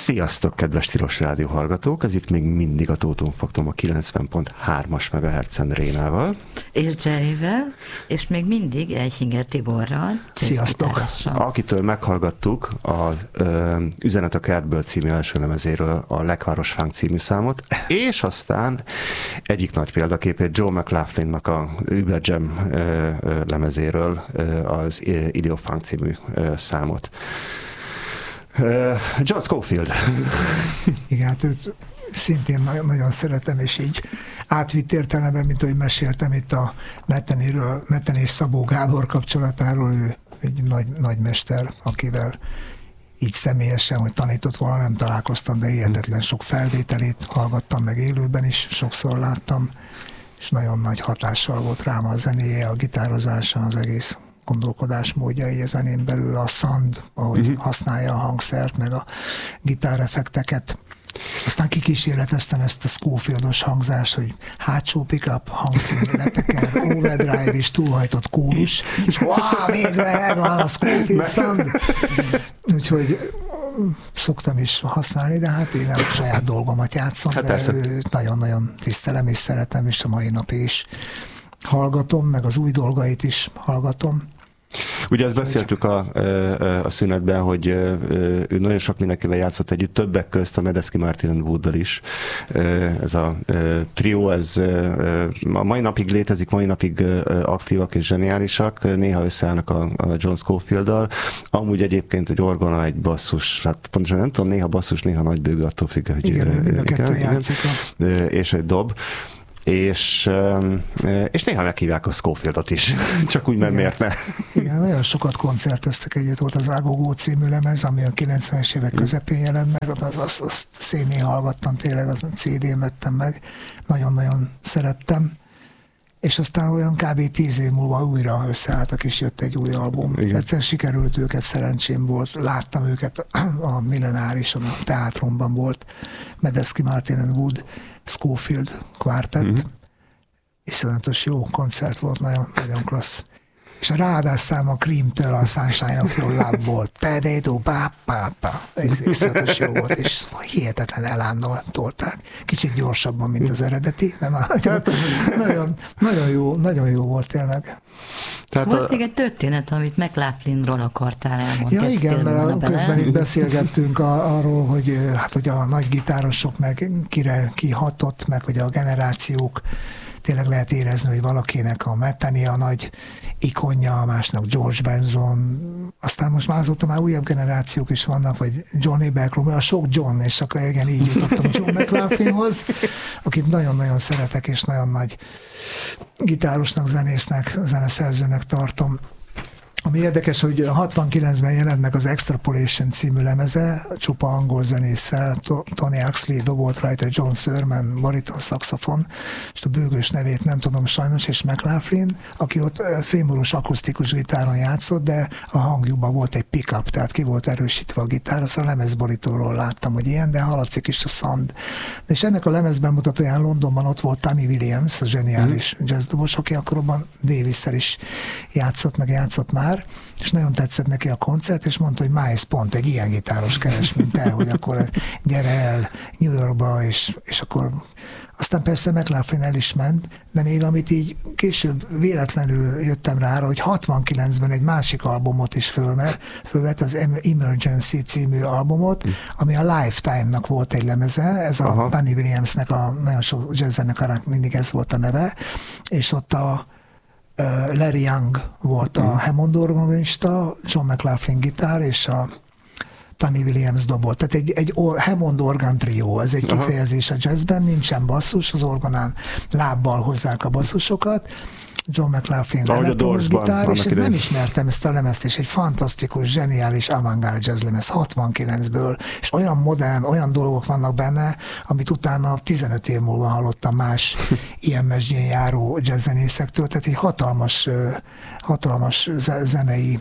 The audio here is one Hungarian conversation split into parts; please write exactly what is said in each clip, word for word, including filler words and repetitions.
Sziasztok, kedves Tilos Rádió hallgatók! Ez itt még mindig a Tóton Faktum a kilencven pont hármas megahertzen Rénával. És Jerryvel, és még mindig Eichinger Tiborral. Sziasztok! Akitől meghallgattuk az ö, Üzenet a kertből című első lemezéről a Lekváros Funk című számot, és aztán egyik nagy példaképét Joe McLaughlinnak a Uber Jam ö, ö, lemezéről ö, az Idiot Funk című ö, számot. Uh, John Scofield. Igen, hát őt szintén nagyon szeretem, és így átvitt értelemben, mint ahogy meséltem itt a Metteniről, Metteni és Szabó Gábor kapcsolatáról, ő egy nagy, nagy mester, akivel így személyesen, hogy tanított volna, nem találkoztam, de hihetetlen sok felvételét hallgattam meg élőben is, sokszor láttam, és nagyon nagy hatással volt rám a zenéje, a gitározása, az egész gondolkodásmódjai a zenén belül, a sound, ahogy uh-huh. használja a hangszert, meg a gitáreffekteket. Aztán kikísérleteztem ezt a Scofieldos hangzást, hogy hátsó pickup, hangszín, leteker, overdrive és túlhajtott kórus, és wow, végre megvan a Scofield sound. Úgyhogy szoktam is használni, de hát én nem saját dolgomat játszom, hát de persze. Őt nagyon-nagyon tisztelem és szeretem, és a mai nap is hallgatom, meg az új dolgait is hallgatom. Ugye ezt beszéltük a, a szünetben, hogy ő nagyon sok mindenkivel játszott együtt, többek közt a Medeski Martin Wooddal is. Ez a trió, ez a mai napig létezik, mai napig aktívak és zseniálisak, néha összeállnak a John Scofielddal. Amúgy egyébként egy orgona, egy basszus, hát pontosan nem tudom, néha basszus, néha nagybőgő, attól függ, hogy igen, mind a kettő játszik. És egy dob. És, és néha meghívják a Scofieldot is, csak úgy, mert miért ne. Igen, nagyon sokat koncerteztek együtt, volt az Agogó című lemez, ami a kilencvenes évek közepén jelent meg, azt az, az szénén hallgattam tényleg, az cé dén vettem meg, nagyon-nagyon szerettem, és aztán olyan kb. tíz év múlva újra összeálltak, és jött egy új album. Igen. Egyszerűen sikerült őket, szerencsém volt, láttam őket a Millenárison, a teátrumban volt, Medeski Martin and Wood, Scofield Quartet, mm-hmm. iszonyatos jó koncert volt, nagyon, nagyon klassz. És a ráadás szám a Cream-től a Sunshine of Your Love volt. Te-de-do, pá-pá-pá. Iszonyatos jó volt, és hihetetlen elánnal tolták. Kicsit gyorsabban, mint az eredeti, de nagyon, nagyon, nagyon, jó, nagyon jó volt tényleg. Tehát volt a... még egy történet, amit McLaughlinról akartál elmondani. Ja igen, mert közben itt beszélgettünk a, arról, hogy, hát, hogy a nagy gitárosok meg kire kihatott, meg hogy a generációk tényleg lehet érezni, hogy valakinek a Metteni a nagy ikonja, a másnak George Benson, aztán most már azóta már újabb generációk is vannak, vagy Johnny Backroom, a sok John, és akkor igen, így jutottam John McLaughlinhoz, akit nagyon-nagyon szeretek, és nagyon nagy gitárosnak, zenésznek, zeneszerzőnek tartom. Ami érdekes, hogy hatvankilencben jelent meg az Extrapolation című lemeze, csupa angol zenésszel, Tony Huxley dobolt rajta, John Surman, bariton szaxofon, és a bőgős nevét nem tudom sajnos, és McLaughlin, aki ott fémboros akusztikus gitáron játszott, de a hangjukban volt egy pickup, tehát ki volt erősítve a gitár, azt a lemezborítóról láttam, hogy ilyen, de hallatszik is a sound. És ennek a lemezben mutatóján Londonban ott volt Tony Williams, a zseniális mm. jazzdobos, aki akkorban Davis-szel is játszott, meg játszott már, és nagyon tetszett neki a koncert, és mondta, hogy Miles pont egy ilyen gitáros keres, mint te, hogy akkor gyere el New Yorkba, és, és akkor aztán persze McLaughlin el is ment, de még amit így később véletlenül jöttem rá, hogy hatvankilencben egy másik albumot is fölmer, fölvett, az Emergency című albumot, ami a Lifetime-nak volt egy lemeze, ez a Aha. Tony Williamsnek, a nagyon sok jazzzenekarnak mindig ez volt a neve, és ott a Larry Young volt a Hammond organista, John McLaughlin gitár, és a Tony Williams dobolt. Tehát egy, egy Hammond organ trió, ez egy kifejezés a jazzben, nincsen basszus, az orgonán lábbal hozzák a basszusokat, John McLaughlin elektromos gitár, és nem ismertem ezt a lemezt, és egy fantasztikus, zseniális avantgárd jazz lemez hatvankilencből, és olyan modern, olyan dolgok vannak benne, amit utána tizenöt év múlva hallottam más ilyen mesdjén járó jazzzenészektől, tehát egy hatalmas, hatalmas zenei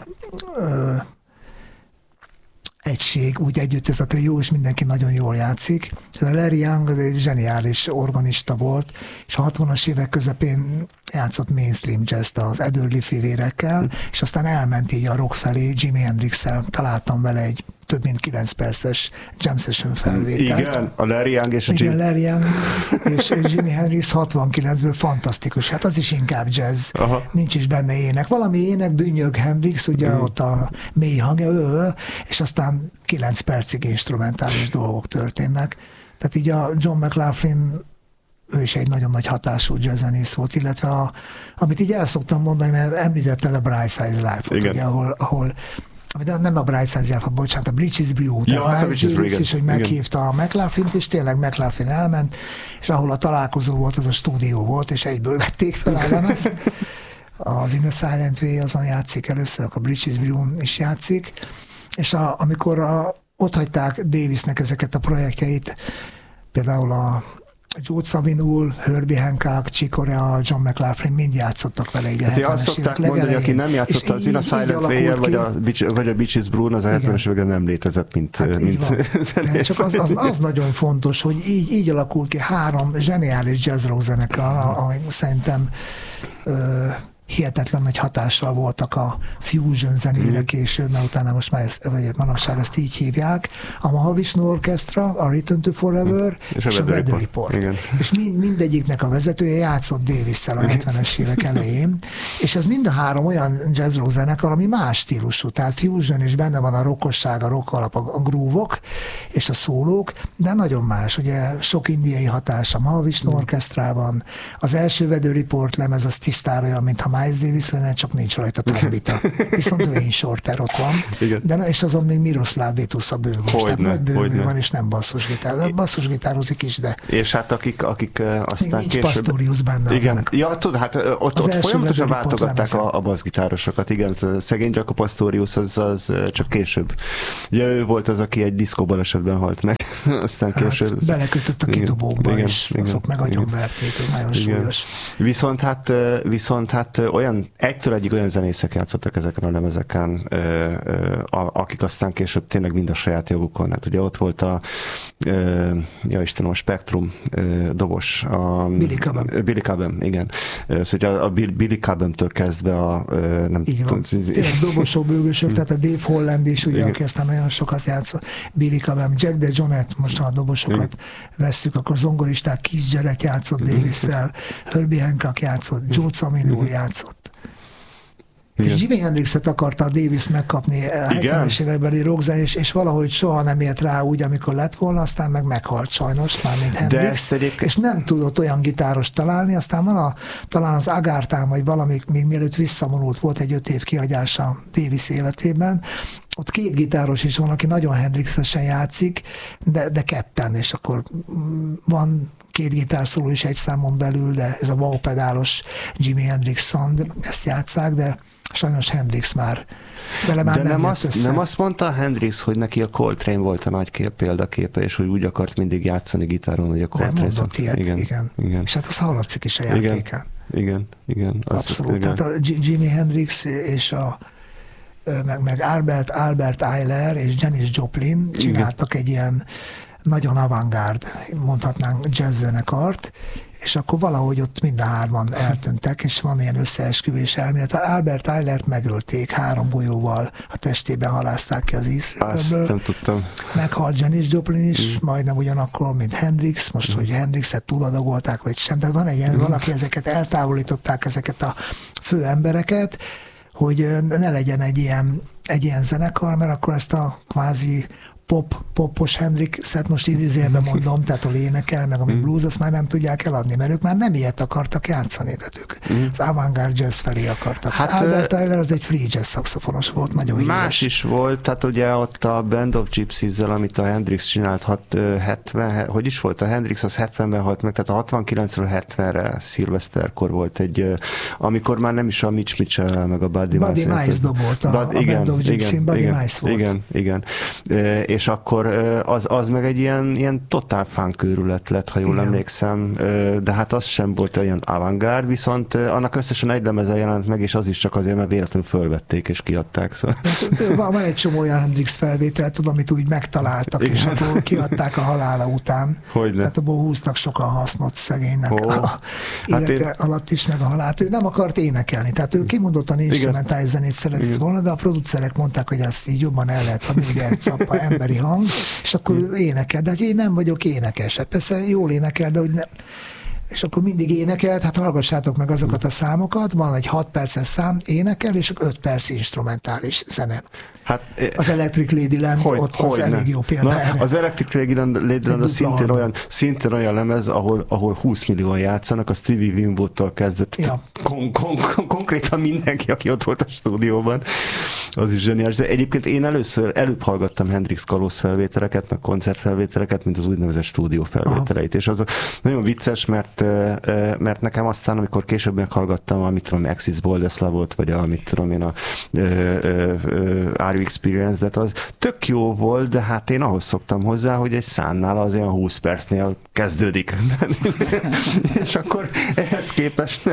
egység, úgy együtt ez a trió, és mindenki nagyon jól játszik. Ez a Larry Young az egy zseniális organista volt, és a hatvanas évek közepén játszott mainstream jazz az Adderley fivérekkel, és aztán elment így a rock felé, Jimi Hendrix-el találtam vele egy több mint kilenc perces jam session felvételt. Igen, a Larry Young és a Igen, Larry Young és Jimi Hendrix hatvankilencből fantasztikus, hát az is inkább jazz, Aha. nincs is benne ének. Valami ének, dünnyög Hendrix, ugye mm. ott a mély hangja, ő, ő, és aztán kilenc percig instrumentális dolgok történnek. Tehát így a John McLaughlin, ő is egy nagyon nagy hatású jazzzenész volt, illetve a, amit így el szoktam mondani, mert említetted a Brightside Life-ot, ugye, ahol, ahol de nem a Brightside Life-ot, bocsánat, a Bridges Brew, tehát ja, Miles Davis is, hogy meghívta a McLaughlint, és tényleg McLaughlin elment, és ahol a találkozó volt, az a stúdió volt, és egyből vették fel a lemezt. Az In the Silent Way azon játszik először, a Bridges Brew is játszik, és a, amikor a, ott hagyták Davisnek ezeket a projektjeit, például a Joe Zawinul, Herbie Hancock, Chick Corea, John McLaughlin mind játszottak vele így a hát hetvenes azt szokták mondani, hogy aki nem játszott az In a Silent Way-el, vagy a, vagy a Beaches Brew, az a hetvenes években nem létezett, mint, hát mint zenész. Csak az, az, az nagyon fontos, hogy így, így alakult ki három zseniális jazz rock zenekar, amik szerintem ö, hihetetlen nagy hatással voltak a fusion zenére mm. később, mert utána most már ezt, vagy manapság ezt így hívják. A Mahavishnu Orchestra, a Return to Forever, mm. és, és a Weather Report. Report. És mind, mindegyiknek a vezetője játszott Davisszel a hetvenes évek elején, és ez mind a három olyan jazz rock zenekar, ami más stílusú, tehát fusion, és benne van a rockosság, a rock alap, a groove-ok, és a szólók, de nagyon más. Ugye sok indiai hatás a Mahavishnu mm. Orchestrában. Az első Weather Report lemez az tisztára olyan, mintha Miles Davis lenne, csak nincs rajta trombita. Viszont Wayne Shorter ott van. De, és azon még Miroslav Vitus a bőgős. Tehát nagy bőgő van, és nem basszusgitár. Basszusgitározik is, de... És hát akik, akik aztán nincs később... Pastorius benne. Igen. Ja, tudod, hát ott, ott folyamatosan váltogatták a, a basszgitárosokat. Igen, szegény Jaco Pastorius az, az csak később. Ugye ő volt az, aki egy diszkóbalesetben halt meg. Aztán később... Hát, belekötött a kidobókba, igen, és igen, azok meg agyonverték. Ez nagyon igen. súlyos. Viszont hát, viszont hát olyan, egytől egyik olyan zenészek játszottak ezeken a lemezeken, ö, ö, a, akik aztán később tényleg mind a saját jogukon. Hát ugye ott volt a ö, ja Istenem, a Spektrum ö, dobos. A, Billy Cobham. Billy Cobham, igen. Szóval a, a Billy Cobhamtől kezdve a ö, nem tudom. Tényleg dobosok, bőgősök, tehát a Dave Holland is, ugye, aki aztán nagyon sokat játszott. Billy Cobham, Jack DeJohnette, most ha a dobosokat igen. vesszük, akkor zongoristák Keith Jarrett játszott Davisszel, Herbie Hancock játszott, Joe Zawinul játszott. És Jimi Hendrixet akarta a Davis megkapni a hetvenes évekbeli rockzen, és, és valahogy soha nem ért rá úgy, amikor lett volna, aztán meg meghalt sajnos, már mint Hendrix, egyébként... és nem tudott olyan gitáros találni, aztán van a, talán az Agartán, vagy valami, még mielőtt visszamorult, volt egy öt év kihagyása Davis életében, ott két gitáros is van, aki nagyon Hendrixesen játszik, de, de ketten, és akkor van két gitárszóló is egy számon belül, de ez a wow pedálos Jimi Hendrix sound, ezt játsszák, de sajnos Hendrix már vele már de nem, nem, azt, össze. nem azt mondta Hendrix, hogy neki a Coltrane volt a nagy kép, példaképe, és hogy úgy akart mindig játszani gitáron, hogy a Coltrane... Nem mondott ilyet, igen, igen. igen. És hát az hallatszik is a játékán. Igen, igen. igen az, abszolút. Igen. Tehát a Jimi Hendrix és a meg, meg Albert, Albert Ayler és Janis Joplin csináltak igen. egy ilyen nagyon avantgárd, mondhatnánk jazz zenekart, és akkor valahogy ott mind a hárman eltűntek, és van ilyen összeesküvés elmélet. Albert Aylert megölték, három golyóval a testében halázták ki az Israelből. Nem tudtam. Meghalt Janis Joplin is, mm. majdnem ugyanakkor, mint Hendrix, most, mm. hogy Hendrixet túladagolták, vagy sem. Tehát van egy ilyen, mm. valaki ezeket eltávolították, ezeket a fő embereket, hogy ne legyen egy ilyen, egy ilyen zenekar, mert akkor ezt a kvázi pop, popos Hendrixet most idézőjelben mondom, tehát ahol énekel, meg ami blues, azt már nem tudják eladni, mert ők már nem ilyet akartak játszani, tehát ők mm. az avantgárd jazz felé akartak. Hát, Albert Ayler az egy free jazz szaxofonos volt, nagyon híres. Más is volt, tehát ugye ott a Band of Gypsies-zel, amit a Hendrix csinált, hat, hetven, hogy is volt? A Hendrix az hetvenben halt meg, tehát a hatvankilencről hetvenre szilveszterkor volt egy, amikor már nem is a Mitch Mitchell, meg a Buddy, Buddy Miles dobolt, a, Bud, a igen, Band of Gypsy, Buddy igen, Miles volt. Igen, igen. És és akkor az, az meg egy ilyen, ilyen totál funk őrület lett, ha jól Igen. emlékszem, de hát az sem volt olyan avantgárd, viszont annak összesen egy lemeze jelent meg, és az is csak azért, mert véletlenül fölvették és kiadták. Szóval. Van egy csomó olyan Hendrix felvétel, tudom, amit úgy megtaláltak, Igen. és akkor kiadták a halála után. Hogyne. Tehát abból húztak sokan hasznot szegénynek oh. a élete hát én... alatt is, meg a halált. Ő nem akart énekelni, tehát ő kimondottan instrumentális zenét szeretett volna, de a producerek mondták, hogy ezt így jobban el lehet adni, ugye egy szappa emberi hang, és akkor mm. énekel, de hogy én nem vagyok énekes. Hát persze jól énekel, de hogy nem. És akkor mindig énekelt, hát hallgassátok meg azokat a számokat, van egy hat perces szám, énekel, és öt perc instrumentális zene. Hát, az Electric Ladyland, hogy, ott hogy az ne. elég jó példa Na, erre. Az Electric Ladyland az szintén olyan, szintén olyan lemez, ahol, ahol húsz millióan játszanak, a Stevie Winwoodtól kezdett ja. kon, kon, kon, konkrétan mindenki, aki ott volt a stúdióban. Az is zseniális. De egyébként én először előbb hallgattam Hendrix kalóz felvételeket, meg koncertfelvételeket, mint az úgynevezett stúdió felvételeit. Aha. És azok nagyon vicces, mert, mert nekem aztán, amikor később meghallgattam, amit tudom, Axis Boldeslavot, vagy amit tudom én a Are You Experienced, de az tök jó volt, de hát én ahhoz szoktam hozzá, hogy egy szánnál az olyan húsz percnél kezdődik. És akkor ehhez képest...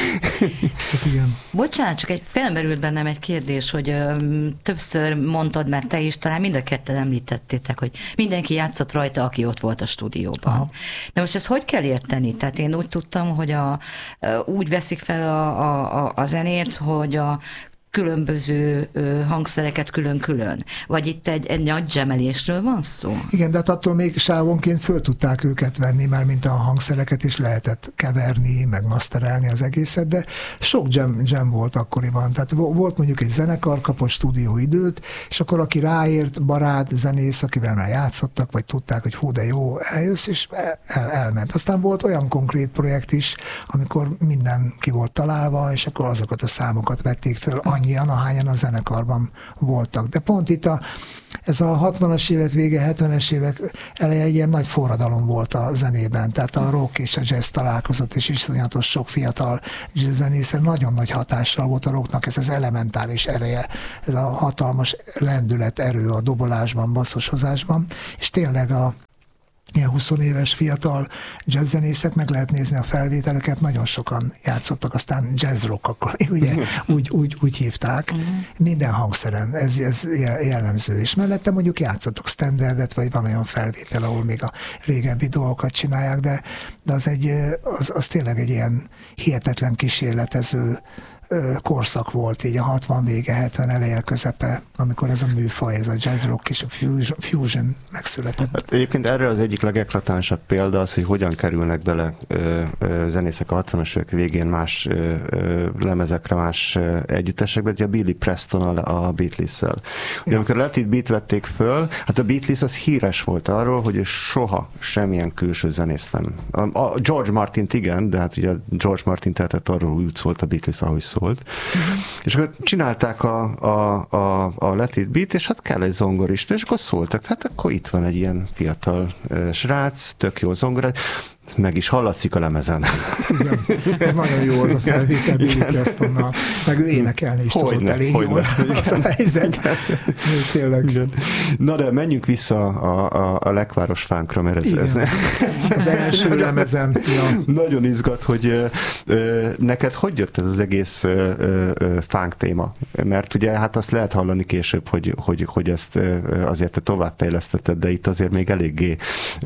Igen. Bocsánat, csak egy felmerült bennem egy kérdés, hogy ö, többször mondtad, mert te is, talán mind a ketten említettétek, hogy mindenki játszott rajta, aki ott volt a stúdióban. Aha. De most ezt hogy kell érteni? Tehát én úgy tudtam, hogy a, úgy veszik fel a, a, a zenét, hogy a különböző ö, hangszereket külön-külön. Vagy itt egy, egy nagy zsemelésről van szó? Igen, de hát attól még sávonként föl tudták őket venni, már mint a hangszereket is lehetett keverni, meg masterelni az egészet, de sok jam, jam volt akkoriban. Tehát volt mondjuk egy zenekar, kapott stúdióidőt, és akkor aki ráért, barát, zenész, akivel már játszottak, vagy tudták, hogy hú, de jó, eljössz, és el, elment. Aztán volt olyan konkrét projekt is, amikor minden ki volt találva, és akkor azokat a számokat vették föl, annyian, ahányan a zenekarban voltak. De pont itt a, ez a hatvanas évek vége, hetvenes évek eleje egy ilyen nagy forradalom volt a zenében, tehát a rock és a jazz találkozott, és iszonyatos sok fiatal jazzzenészre nagyon nagy hatással volt a rocknak ez az elementáris ereje, ez a hatalmas lendület, erő a dobolásban, basszusozásban, és tényleg a ilyen húsz éves fiatal jazzzenészek, meg lehet nézni a felvételeket, nagyon sokan játszottak, aztán jazz rock, akkor ugye úgy, úgy, úgy hívták. Uh-huh. Minden hangszeren, ez, ez jellemző. És mellette mondjuk játszottak standardet, vagy van olyan felvétel, ahol még a régebbi dolgokat csinálják, de, de az, egy, az, az tényleg egy ilyen hihetetlen kísérletező korszak volt, így a hatvan vége, hetven eleje közepe, amikor ez a műfaj, ez a jazz rock és a fusion, fusion megszületett. Hát egyébként erre az egyik legeklatánsabb példa az, hogy hogyan kerülnek bele ö, ö, zenészek a hatvanas évek végén más ö, ö, lemezekre, más ö, együttesekbe, ugye a Billy Preston a, a Beatles-szel. Ja. Amikor a Let It Beat vették föl, hát a Beatles az híres volt arról, hogy ő soha semmilyen külső zenész nem. A, a George Martint igen, de hát ugye George Martin tehetett arról, úgy szólt a Beatles, ahogy szól. Volt. Uh-huh. És akkor csinálták a, a, a, a Let It Beat, és hát kell egy zongorista, és akkor szóltak, hát akkor itt van egy ilyen fiatal uh, srác, tök jó zongorát, meg is hallatszik a lemezen. Igen, ez nagyon jó az a felvétel Billy Prestonnal, meg ő énekelni is tudott elég jól. Az a helyzet. Tényleg. Igen. Na de menjünk vissza a, a, a Lekváros fánkra, mert ez, ez az első lemezen. Ja. Nagyon izgat, hogy ö, neked hogy jött ez az egész ö, ö, fánk téma? Mert ugye hát azt lehet hallani később, hogy, hogy, hogy ezt ö, azért te továbbfejlesztetted, de itt azért még eléggé,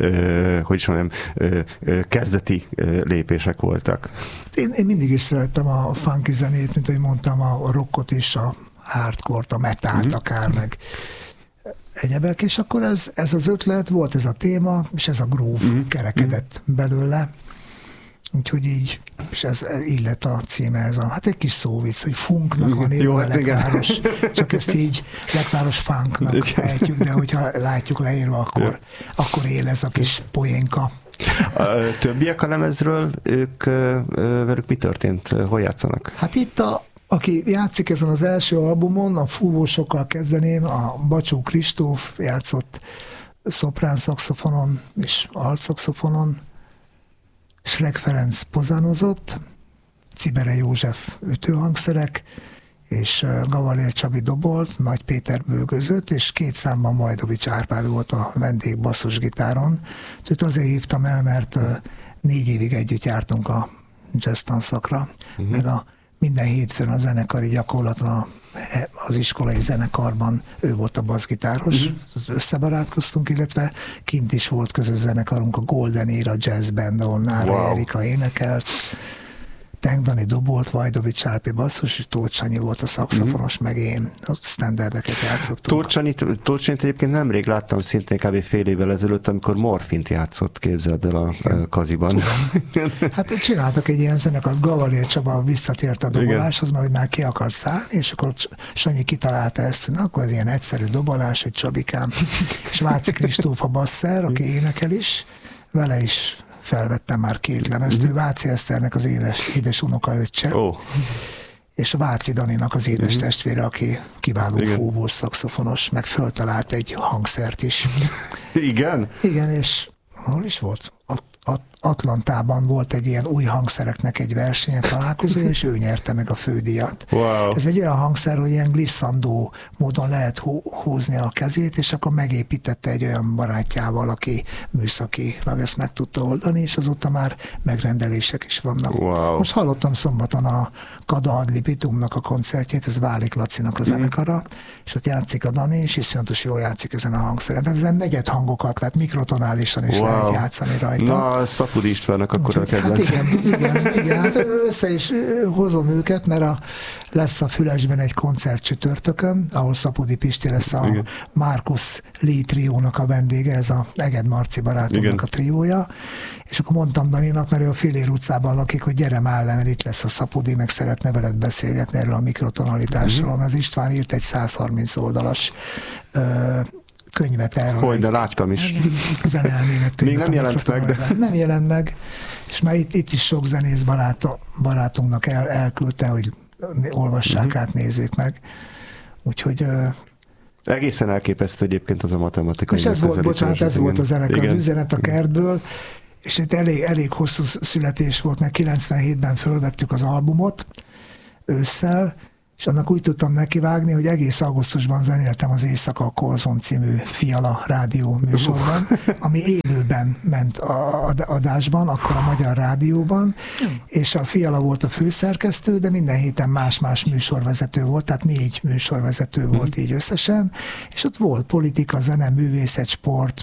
ö, hogy is mondjam, ö, kezdeti lépések voltak. Én, én mindig is szerettem a funky zenét, mint ahogy mondtam, a rockot is, a hardcore-t, a metált mm-hmm. akár, meg egyebek, és akkor ez, ez az ötlet, volt ez a téma, és ez a groove mm-hmm. kerekedett mm-hmm. belőle. Úgyhogy így, és ez így lett a címe, ez a, hát egy kis szóvic, hogy funknak van írva a Lekváros, csak ezt így Lekváros funknak ejtjük, de hogyha látjuk leírva, akkor, akkor él ez a kis poénka. A többiek a lemezről, ők, velük mi történt? Hol játszanak? Hát itt a, aki játszik ezen az első albumon, a fúvósokkal kezdeném, a Bacsó Kristóf játszott szoprán szaxofonon és altszaxofonon, Schleck Ferenc pozánozott, Cibere József ütőhangszerek, és Gavalér Csabi dobolt, Nagy Péter bőgözött, és két számban Majdovics Árpád volt a vendég basszusgitáron. Őt azért hívtam el, mert négy évig együtt jártunk a jazz tanszakra, uh-huh. meg a minden hétfőn a zenekari gyakorlatra az iskolai zenekarban ő volt a basszgitáros, uh-huh. összebarátkoztunk, illetve kint is volt közös zenekarunk, a Golden Era Jazz Band, ahol Nára wow. Erika énekelt, Tenk Dani dobolt, Vajdovics Árpi basszus, és Tóth Sanyi volt a szaxofonos, mm-hmm. meg én. A standardeket játszottunk. Tóth Sanyit, Tóth Sanyit egyébként nemrég láttam, szintén kb. Fél évvel ezelőtt, amikor Morfint játszott, képzeld el a igen. Kaziban. Hát csináltak egy ilyen zenekart, Gavalér Csaba visszatért a doboláshoz, mert már ki akart szállni, és akkor Sanyi kitalálta ezt, hogy na, akkor ez ilyen egyszerű dobolás, hogy Csabikám. És Váci Kristóf a basszer, aki énekel is, vele is felvettem már két lemezt, ő Váci Eszternek az édes, édes unokaöccse, oh. és Váci Daninak az édes mm-hmm. testvére, aki kiváló fúvós szaxofonos, meg föltalált egy hangszert is. Igen? Igen, és hol is volt? At- At- Atlantában volt egy ilyen új hangszereknek egy versenyen találkozó, és ő nyerte meg a fődíjat. Wow. Ez egy olyan hangszer, hogy ilyen glissandó módon lehet hú- húzni a kezét, és akkor megépítette egy olyan barátjával, aki műszakilag ezt meg tudta oldani, és azóta már megrendelések is vannak. Wow. Most hallottam szombaton a Kada Ad Libitumnak a koncertjét, ez Válik Lacinak a zenekara, mm. és ott játszik a Dani, és iszonyatos jól játszik ezen a hangszeren. Tehát ezen negyed hangokat lehet, mikrotonálisan is wow. lehet játszani rajta. Na, Szapudi Istvánnak akkor a kedvenc. Hát igen, igen, igen, hát össze is hozom őket, mert a, lesz a Fülesben egy koncert csütörtökön, ahol Szapudi Pisti lesz a igen. Markus Lee triónak a vendége, ez a Eged Marci barátomnak igen. a triója, és akkor mondtam Daninak, mert ő a Filér utcában lakik, hogy gyere már le, mert itt lesz a Szapudi, meg szeretne veled beszélgetni erről a mikrotonalitásról, mm-hmm. mert az István írt egy száz harminc oldalas ö, könyvet erről. Hogy, de láttam is. Zeneelmélet könyvet. Még nem jelent meg, de... Nem jelent meg, és már itt, itt is sok zenész baráto, barátunknak el, elküldte, hogy olvassák uh-huh. át, nézzék meg. Úgyhogy... Uh... Egészen elképesztő egyébként az a matematikai. És ez volt, bocsánat, ez igen. volt a zenekar, az üzenet a kertből, és itt elég, elég hosszú születés volt, mert kilencvenhétben fölvettük az albumot ősszel, és annak úgy tudtam nekivágni, hogy egész augusztusban zenéltem az Éjszaka a Korzon című Fiala rádió műsorban, ami élőben ment a adásban, akkor a Magyar Rádióban, és a Fiala volt a főszerkesztő, de minden héten más-más műsorvezető volt, tehát négy műsorvezető volt így összesen, és ott volt politika, zene, művészet, sport,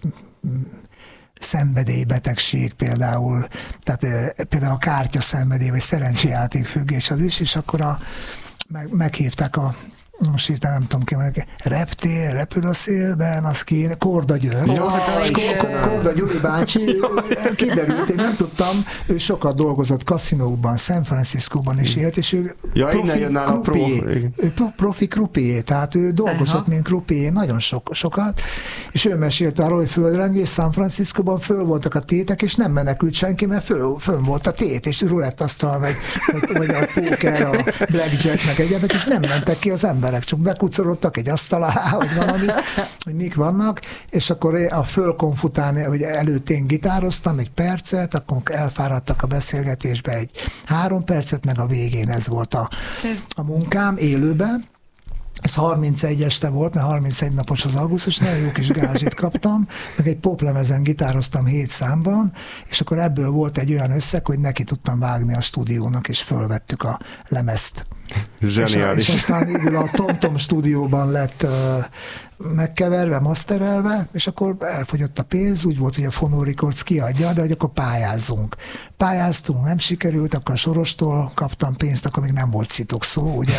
szenvedélybetegség például, tehát például a kártya szenvedély, vagy szerencséjáték függés az is, és akkor a Meg, meghívták a, most írtam, nem tudom ki, meg reptér, repül a szélben, az kéne, Korda György. Jaj, Korda Gyuri bácsi, kiderült, én nem tudtam, ő sokat dolgozott kaszinókban, San Franciscóban is élt, és ő ja, profi krupié, ő profi krupié, tehát ő dolgozott, uh-huh. mint krupié, nagyon sok, sokat, és ő mesélte arról, hogy földrengés San Franciscóban föl voltak a tétek, és nem menekült senki, mert föl, föl volt a tét, és rulettasztal, vagy, vagy, vagy a póker, a blackjack, meg egyebek, és nem mentek ki az emberek, csak bekucorodtak egy asztal alá, vagy valami, hogy mik vannak, és akkor a fölkonf után, hogy előtt én gitároztam egy percet, akkor elfáradtak a beszélgetésbe egy három percet, meg a végén ez volt a, a munkám élőben. Ez harmincegy este volt, mert harmincegy napos az augusztus, nagyon jó kis gázsit kaptam, meg egy poplemezen gitároztam hét számban, és akkor ebből volt egy olyan összeg, hogy neki tudtam vágni a stúdiónak, és fölvettük a lemezt. Zseniális. És, és aztán végül a TomTom stúdióban lett uh, megkeverve, masterelve, és akkor elfogyott a pénz, úgy volt, hogy a Phono Records kiadja, de hogy akkor pályázzunk. Pályáztunk, nem sikerült, akkor a Sorostól kaptam pénzt, akkor még nem volt szitokszó, ugye?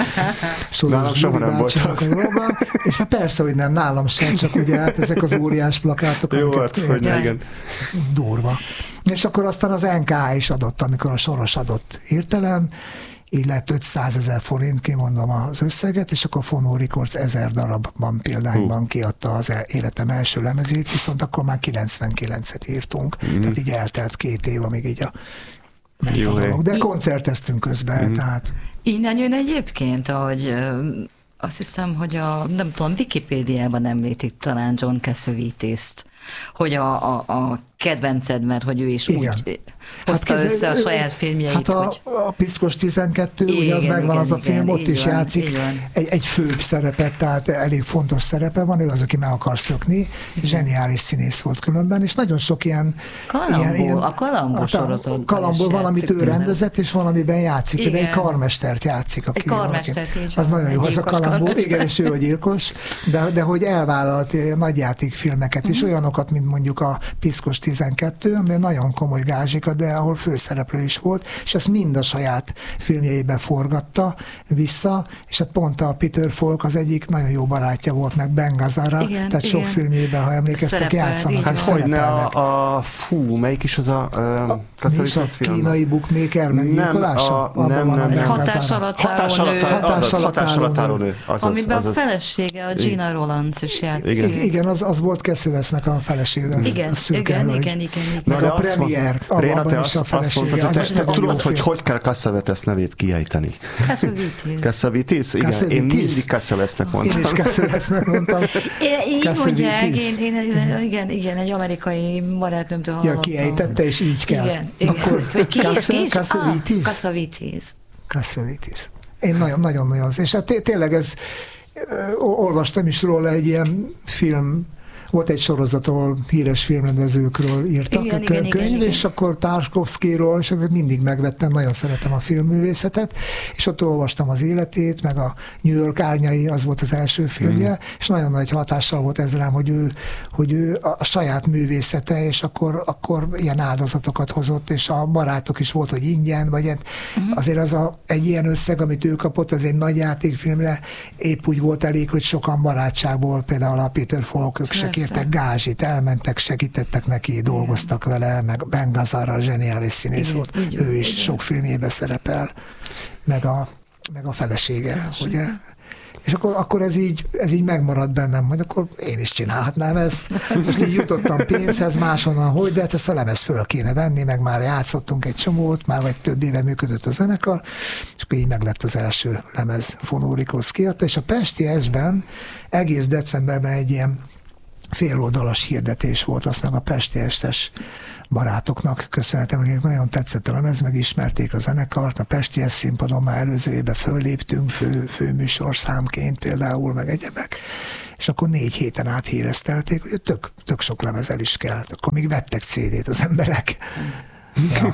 Nálam soha nem volt az. És persze, hogy nem, nálam sem, csak ugye hát ezek az óriás plakátok. Jó, hát, hogy igen. Durva. És akkor aztán az en ká á is adott, amikor a Soros adott hirtelen, így lett ötszázezer forint, kimondom az összeget, és akkor a Phono Records ezer darabban példányban uh. kiadta az életem első lemezét, viszont akkor már kilencvenkilencet írtunk, mm. tehát így eltelt két év, amíg így a, a dolog. De koncerteztünk közben, mm. tehát... Innen jön egyébként, hogy azt hiszem, hogy a, nem tudom, Wikipédiában említik talán John Cassavetes-t, hogy a, a, a kedvenced, mert hogy ő is igen. úgy hozta hát össze a saját filmjeit. Hát a, hogy... a Piszkos tizenkettő, igen, ugye az megvan igen, az a film, igen, ott is van, játszik egy, egy főbb szerepet, tehát elég fontos szerepe van, ő az, aki meg akar szökni, zseniális színész volt különben, és nagyon sok ilyen... Kalambó, ilyen, ilyen a Kalambó sorozatban Kalambó valamit ő rendezett, és valamiben játszik, igen. de egy karmestert játszik. Aki egy karmestert, így az nagyon jó, az a Kalambó, igen, és ő a gyilkos, de, de hogy elvállalt nagyjátékfilmeket is, olyanokat, mint mondjuk a Piszkos tizenkettő, ami nagyon komoly gázsika, de ahol főszereplő is volt, és ezt mind a saját filmjeibe forgatta vissza, és hát pont a Peter Falk az egyik nagyon jó barátja volt, meg Ben Gazzara, igen, tehát igen. sok filmjében, ha emlékeztek, játszanak. Hát hogyne a, a fú, melyik is az a... Uh, a mi is a kínai bookmaker meggyilkolása? Nem, nem, nem. nem. Hatás alatt álló nő. Hatás alatt álló nő. Amiben a felesége, a Gina Rolands is játszik. Igen, az, az volt Cassavetsnek a felesége. Az, igen, az igen, igen, igen. Meg a premier, abban is a felesége. Tudod, hogy hogy kell Cassavetes nevét kiejteni? Cassavetes. Cassavetes? Igen, én mindig Cassavetsnek mondtam. Én is Cassavetsnek mondtam. Így mondják, igen, igen, egy amerikai barátnőmtől hallottam. Ja, kiejtette, és így kell. Igen, igen. Cassavetes. Cassavetes. Cassavetes. Én nagyon-nagyon, és hát tényleg ez, olvastam is róla egy ilyen film, volt egy sorozat, ahol híres filmrendezőkről írtak igen, a könyv, igen, igen, és igen. akkor Tarkovszkiról, és mindig megvettem, nagyon szeretem a filmművészetet, és ott olvastam az életét, meg a New York árnyai, az volt az első filmje, mm. és nagyon nagy hatással volt ez rám, hogy ő, hogy ő a saját művészete, és akkor, akkor ilyen áldozatokat hozott, és a barátok is volt, hogy ingyen, vagy mm. azért az a, egy ilyen összeg, amit ő kapott, az egy nagy játékfilmre épp úgy volt elég, hogy sokan barátságból, például a Peter Falk, ők se kértek gázsit, elmentek, segítettek neki, dolgoztak vele, meg Ben Gazzara, zseniális színész igen, volt, így, ő is igen. sok filmjében szerepel, meg a, meg a felesége, Felség. ugye? És akkor, akkor ez, így, ez így megmaradt bennem, majd akkor én is csinálhatnám ezt. Most így jutottam pénzhez máshonnan, hogy, de hát ezt a lemez föl kéne venni, meg már játszottunk egy csomót, már vagy több éve működött a zenekar, és akkor így meglett az első lemez, Fonórikosz kiadta, és a Pesti Esben egész decemberben egy ilyen féloldalas hirdetés volt, azt meg a Pesti Estes barátoknak köszönhetem, akik nagyon tetszett a lemez, megismerték a zenekart, a Pesti Es színpadon már előző évben fölléptünk, fő, főműsorszámként például, meg egyebek, és akkor négy héten át híresztelték, hogy tök, tök sok lemezel is kell, akkor még vettek cé dét az emberek. Ja.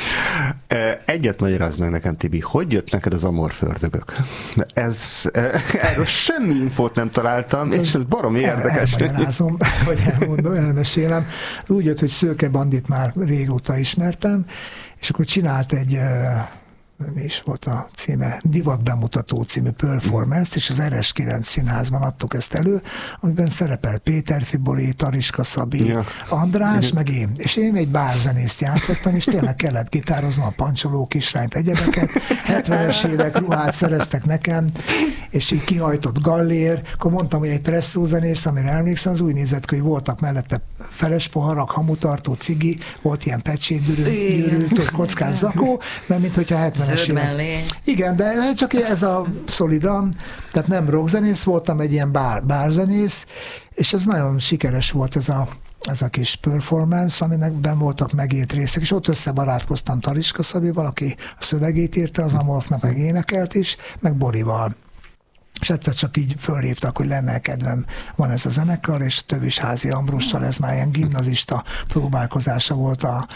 Egyet magyarázd meg nekem, Tibi, hogy jött neked az Amorfördögök? Ez, erről semmi infót nem találtam, és ez baromi el, érdekes. Elmagyarázom, vagy elmondom, elmesélem. Úgy jött, hogy Szőke Bandit már régóta ismertem, és akkor csinált egy, mi is volt a címe, Divat bemutató című performance, és az er es kilenc színházban adtuk ezt elő, amiben szerepel Péter Fibori, Tariska Szabi, ja. András, meg én. És én egy bárzenészt játszottam, és tényleg kellett gitároznom a Pancsoló kisrányt, egyebeket. hetvenes évek ruhát szereztek nekem, és így kihajtott gallér. Akkor mondtam, hogy egy presszózenész, amire emlékszem, az úgy nézett ki, hogy voltak mellette feles poharak, hamutartó, cigi, volt ilyen pecsétgyűrűt, kockás zakó, mert minthogyha hetvenes évek. Igen, de csak ez a szolidan, tehát nem rockzenész voltam, egy ilyen bár, bárzenész, és ez nagyon sikeres volt ez a, ez a kis performance, aminek ben voltak megírt részek, és ott összebarátkoztam Tariska Szabival, aki a szövegét írta, az Amorfnak meg énekelt is, meg Borival. És egyszer csak így fölhívtak, hogy lenne kedvem, van ez a zenekar, és Tövisházi Ambrossal, ez már ilyen gimnazista próbálkozása volt a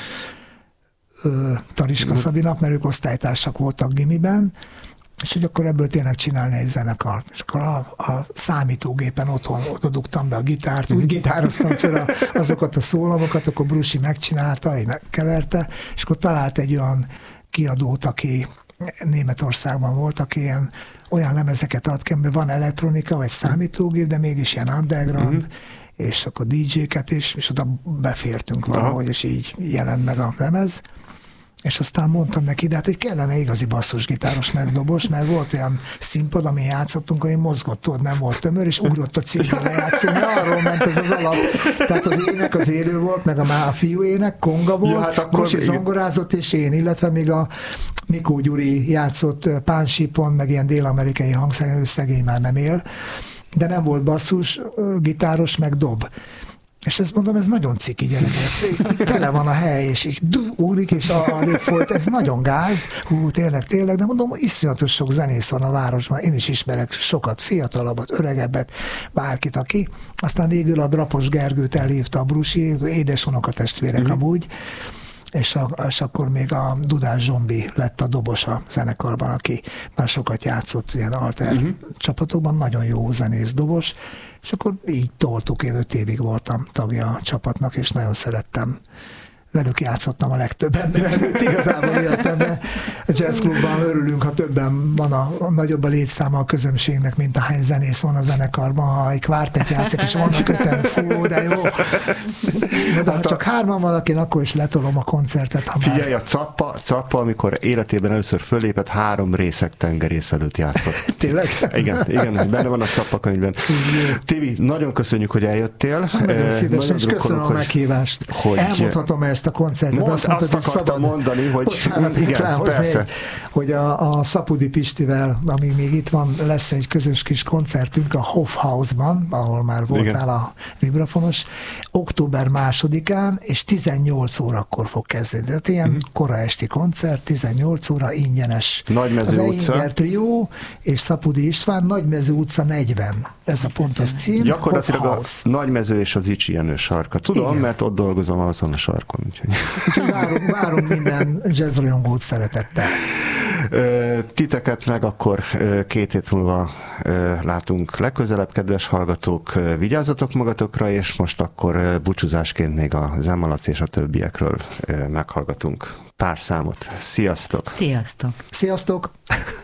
ö, Tariska Szabinak, mert ők osztálytársak voltak gimiben, és hogy akkor ebből tényleg csinálni egy zenekart. És akkor a, a számítógépen otthon oda dugtam be a gitárt, úgy gitároztam fel a, azokat a szólamokat, akkor Brusi megcsinálta, így megkeverte, és akkor talált egy olyan kiadót, aki Németországban volt, aki ilyen olyan lemezeket ad ki, amiben van elektronika, vagy számítógép, de mégis ilyen underground, uh-huh. és akkor dé dzséket is, és oda befértünk valahogy, és így jelent meg a lemez. És aztán mondtam neki, de hát, hogy kellene igazi basszusgitáros megdobos, mert volt olyan színpad, amin játszottunk, ami mozgott, tudod, nem volt tömör, és ugrott a cégben lejátszani, arról ment ez az alap. Tehát az ének az élő volt, meg a, a fiú ének, konga volt, ja, hát akkor Bosi zongorázott, és én, illetve még a Mikó Gyuri játszott pánsípon, meg ilyen dél-amerikai hangszerű, szegény már nem él, de nem volt basszus, gitáros, meg dob. És ezt mondom, ez nagyon ciki gyerekek. Tele van a hely, és így úrik, és alig folyt, ez nagyon gáz. Hú, tényleg, tényleg, de mondom, iszonyatos sok zenész van a városban. Én is ismerek sokat, fiatalabbat, öregebbet, bárkit, aki. Aztán végül a Drapos Gergőt elhívta a Brusi, édesunok testvérek uh-huh. amúgy, és, a, és akkor még a Dudás Zsombi lett a dobos a zenekarban, aki már sokat játszott ilyen alter uh-huh. csapatokban, nagyon jó zenész dobos, és akkor így toltuk, én öt évig voltam tagja a csapatnak, és nagyon szerettem. Velük játszottam a legtöbb embert igazából életemben. A jazzklubban örülünk, ha többen van a, a nagyobb a létszáma a közönségnek, mint ahány zenész van a zenekarban, ha egy kvártett játszik, és vannak öten, fú, de jó. De ha csak hárman valakin, akkor is letolom a koncertet. Ha Figyelj, már... a Cappa, Cappa, amikor életében először fölépett, három részek tengerész előtt játszott. Tényleg? Igen, igen, benne van a Cappa könyvben. Tibi, nagyon köszönjük, hogy eljöttél. Nagyon szívesen, és köszönöm a meghívást. Hogy... Elmondhatom ezt a koncertet. Mond, azt mondtad, azt akartam szabad, mondani, hogy bocsánat, igen, persze. Hogy a, a Szapudi Pistivel, ami még itt van, lesz egy közös kis koncertünk a Hofhausban, ahol már voltál igen. a vibrafonos, október másodikán, és tizennyolc órakor fog kezdeni. Tehát ilyen uh-huh. kora esti koncert, tizennyolc óra ingyenes. Nagymező utca. Az Trió és Szapudi István, Nagymező utca negyven. Ez a pontos cím. Gyakorlatilag Hofhaus. a Nagymező és az Icsi Jenő sarka. Tudom, igen. mert ott dolgozom azon a sarkon. Úgyhogy... Várunk, várunk minden jazzrajongót szeretettel. Titeket meg akkor két hét múlva látunk legközelebb, kedves hallgatók, vigyázzatok magatokra, és most akkor búcsúzásként még a Zemmalac és a többiekről meghallgatunk pár számot. Sziasztok! Sziasztok! Sziasztok!